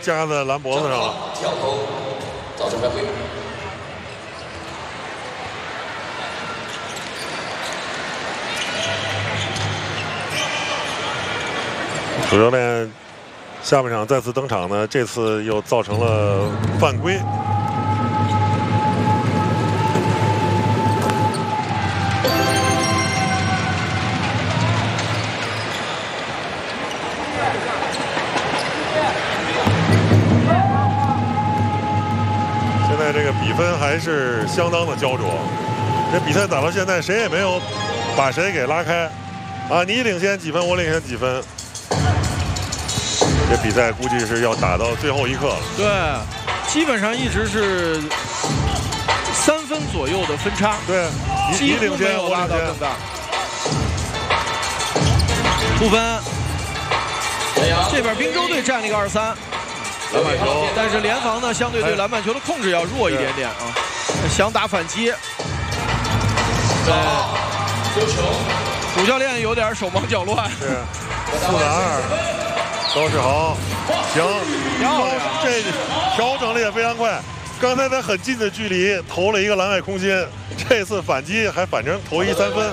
夹在蓝脖子上了。 跳投，造成犯规。 主教练下半场再次登场呢，这次又造成了犯规。现在这个比分还是相当的焦灼，这比赛打到现在，谁也没有把谁给拉开。啊，你领先几分，我领先几分。这比赛估计是要打到最后一刻了。 对，基本上一直是3分左右的分差。 对，你领先，我拉到更大。出分。这边滨州队占了一个2-3， 篮板球， 但是联防呢，相对对篮板球的控制要弱一点点啊，想打反击。对，主教练有点手忙脚乱。 是4-2。高世豪，行，这调整的也非常快。刚才在很近的距离投了一个篮外空心，这次反击还反成投一3分，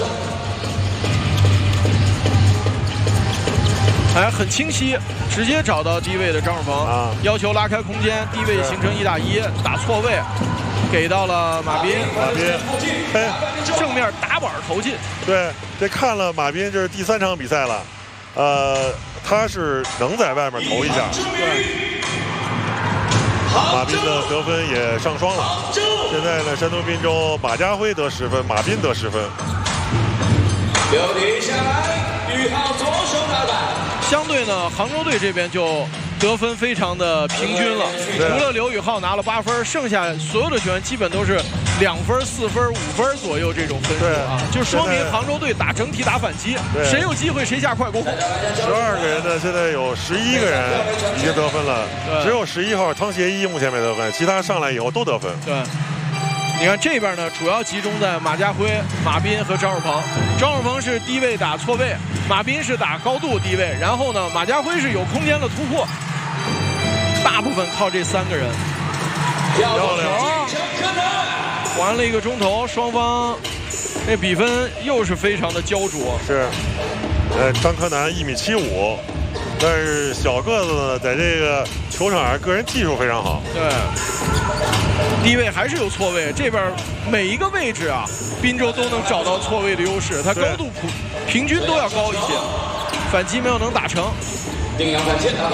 还很清晰，直接找到低位的张世鹏，要求拉开空间，低位形成1打1，打错位，给到了马斌， 哎， 正面打板投进。 对，这看了马斌，这是第3场比赛了，他是能在外面投一下。 对， 马斌的得分也上双了。现在呢，山东滨州马家辉得10分，马斌得10分。 留底下来，1号左手打板。 相对呢，杭州队这边就得分非常的平均了，除了刘宇浩拿了8分，剩下所有的球员基本都是2分、4分、5分左右这种分数啊，就说明杭州队整体打反击，谁有机会谁下快攻。 12个人呢，现在有11个人已经得分了，只有11号汤协一目前没得分，其他上来以后都得分。 对，你看这边呢，主要集中在马家辉、马斌和张世鹏。张世鹏是低位打错位，马斌是打高度低位，然后呢，马家辉是有空间的突破。大部分靠这3个人。 漂亮！ 玩了1个钟头，双方这比分又是非常的焦灼。 是，张柯南1.75米，但是小个子呢，在这个球场上个人技术非常好。 对，低位还是有错位，这边每一个位置啊，滨州都能找到错位的优势，它高度平均都要高一些，反击没有能打成。 定阳反击打了。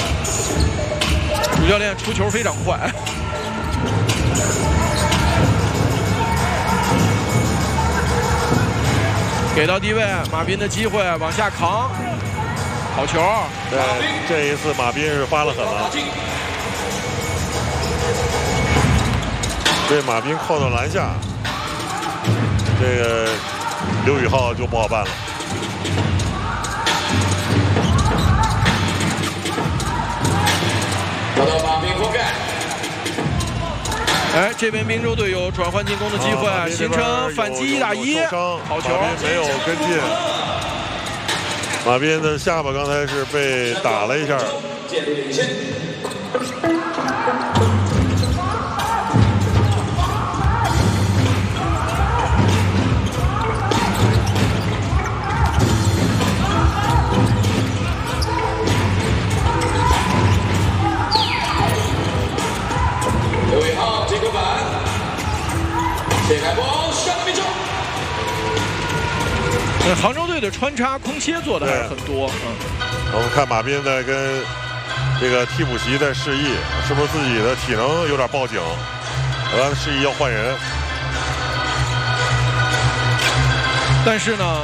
主教练出球非常快。给到低位，马斌的机会往下扛，好球！ 对，这一次马斌是发了狠了，对马斌扣到篮下，这个刘宇浩就不好办了。 找到马斌覆盖。 哎，这边滨州队有转换进攻的机会，形成反击1打1，好球！ 马斌没有跟进，马斌的下巴刚才是被打了一下。 建立领先。刘宇浩这个板，切开波上命中。 杭州队的穿插空切做的还是很多。 我们看马斌在跟这个替补席在示意，是不是自己的体能有点报警？示意要换人。 但是呢。